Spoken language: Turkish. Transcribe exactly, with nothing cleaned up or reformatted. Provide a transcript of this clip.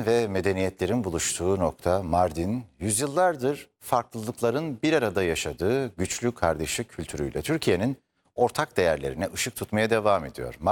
Din ve medeniyetlerin buluştuğu nokta Mardin, yüzyıllardır farklılıkların bir arada yaşadığı güçlü kardeşlik kültürüyle Türkiye'nin ortak değerlerine ışık tutmaya devam ediyor.